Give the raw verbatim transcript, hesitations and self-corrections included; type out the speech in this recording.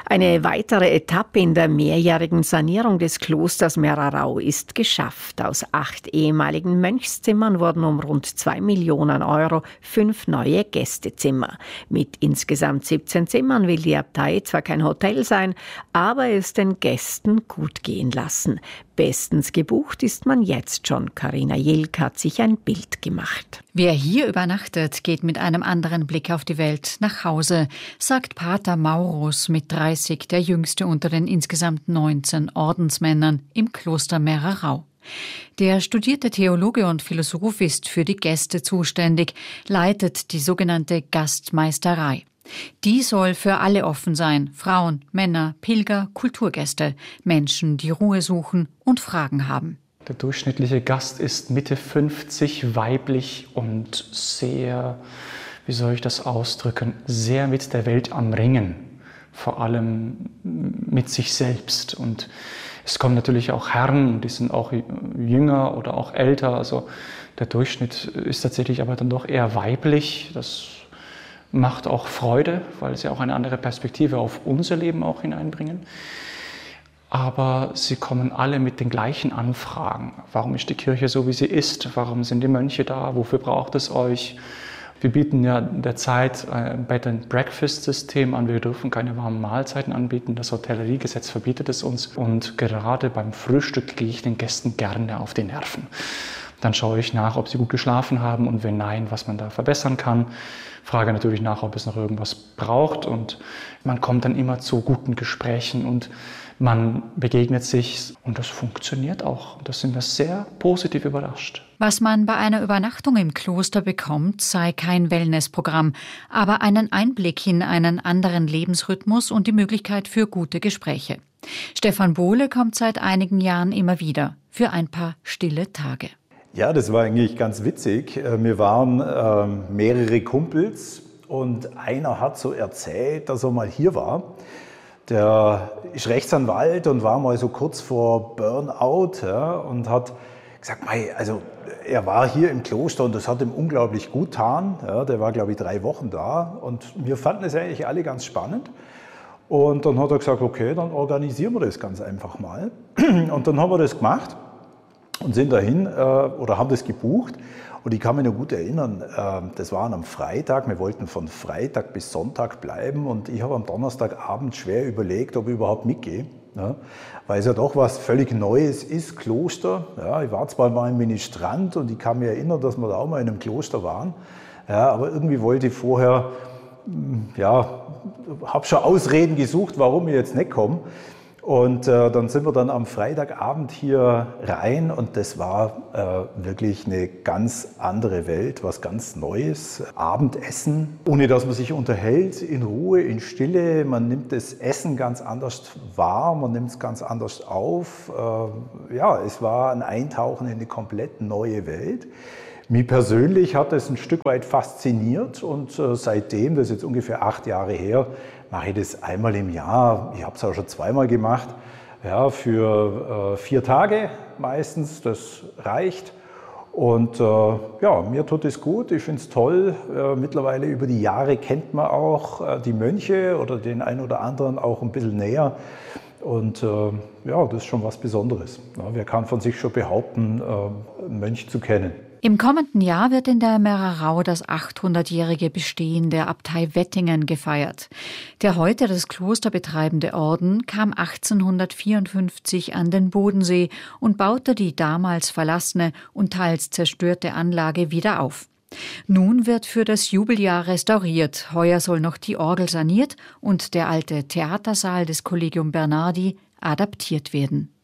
Eine weitere Etappe in der mehrjährigen Sanierung des Klosters Merarau ist geschafft. Aus acht ehemaligen Mönchszimmern wurden um rund zwei Millionen Euro fünf neue Gästezimmer. Mit insgesamt siebzehn Zimmern will die Abtei zwar kein Hotel sein, aber es den Gästen gut gehen lassen. Bestens gebucht ist man jetzt schon. Carina Jilk hat sich ein Bild gemacht. Wer hier übernachtet, geht mit einem anderen Blick auf die Welt nach Hause, sagt Pater Maurus, mit dreißig der jüngste unter den insgesamt neunzehn Ordensmännern im Kloster Merarau. Der studierte Theologe und Philosoph ist für die Gäste zuständig, leitet die sogenannte Gastmeisterei. Die soll für alle offen sein: Frauen, Männer, Pilger, Kulturgäste, Menschen, die Ruhe suchen und Fragen haben. Der durchschnittliche Gast ist Mitte fünfzig, weiblich und sehr, wie soll ich das ausdrücken, sehr mit der Welt am Ringen, vor allem mit sich selbst. Und es kommen natürlich auch Herren, die sind auch jünger oder auch älter. Also der Durchschnitt ist tatsächlich aber dann doch eher weiblich. Das macht auch Freude, weil sie auch eine andere Perspektive auf unser Leben auch hineinbringen. Aber sie kommen alle mit den gleichen Anfragen. Warum ist die Kirche so, wie sie ist? Warum sind die Mönche da? Wofür braucht es euch? Wir bieten ja derzeit ein Bed-and-Breakfast-System an. Wir dürfen keine warmen Mahlzeiten anbieten. Das Hotelleriegesetz verbietet es uns. Und gerade beim Frühstück gehe ich den Gästen gerne auf die Nerven. Dann schaue ich nach, ob sie gut geschlafen haben und wenn nein, was man da verbessern kann. Frage natürlich nach, ob es noch irgendwas braucht. Und man kommt dann immer zu guten Gesprächen und man begegnet sich und das funktioniert auch. Da sind wir sehr positiv überrascht. Was man bei einer Übernachtung im Kloster bekommt, sei kein Wellnessprogramm, aber einen Einblick in einen anderen Lebensrhythmus und die Möglichkeit für gute Gespräche. Stefan Bohle kommt seit einigen Jahren immer wieder für ein paar stille Tage. Ja, das war eigentlich ganz witzig. Wir waren äh, mehrere Kumpels und einer hat so erzählt, dass er mal hier war. Der ist Rechtsanwalt und war mal so kurz vor Burnout, ja, und hat gesagt, mei, also er war hier im Kloster und das hat ihm unglaublich gut getan. Ja, der war, glaube ich, drei Wochen da und wir fanden es eigentlich alle ganz spannend. Und dann hat er gesagt, okay, dann organisieren wir das ganz einfach mal. Und dann haben wir das gemacht und sind dahin äh, oder haben das gebucht. Und ich kann mich noch gut erinnern, äh, das war am Freitag, wir wollten von Freitag bis Sonntag bleiben und ich habe am Donnerstagabend schwer überlegt, ob ich überhaupt mitgehe. Ja, weil es ja doch was völlig Neues ist, Kloster. Ja, ich war zwar mal im Ministrant und ich kann mich erinnern, dass wir da auch mal in einem Kloster waren, ja, aber irgendwie wollte ich vorher, ja, habe schon Ausreden gesucht, warum ich jetzt nicht komme. Und äh, dann sind wir dann am Freitagabend hier rein und das war äh, wirklich eine ganz andere Welt, was ganz Neues. Abendessen, ohne dass man sich unterhält, in Ruhe, in Stille. Man nimmt das Essen ganz anders wahr, man nimmt es ganz anders auf. Äh, ja, es war ein Eintauchen in eine komplett neue Welt. Mich persönlich hat es ein Stück weit fasziniert und äh, seitdem, das ist jetzt ungefähr acht Jahre her, mache ich das einmal im Jahr. Ich habe es auch schon zweimal gemacht, ja, für äh, vier Tage meistens, das reicht. Und äh, ja, mir tut es gut, ich finde es toll. Äh, mittlerweile über die Jahre kennt man auch äh, die Mönche oder den einen oder anderen auch ein bisschen näher. Und äh, ja, das ist schon was Besonderes. Ja, wer kann von sich schon behaupten, äh, einen Mönch zu kennen? Im kommenden Jahr wird in der Merarau das achthundertjährige Bestehen der Abtei Wettingen gefeiert. Der heute das Kloster betreibende Orden kam achtzehnhundertvierundfünfzig an den Bodensee und baute die damals verlassene und teils zerstörte Anlage wieder auf. Nun wird für das Jubeljahr restauriert. Heuer soll noch die Orgel saniert und der alte Theatersaal des Collegium Bernardi adaptiert werden.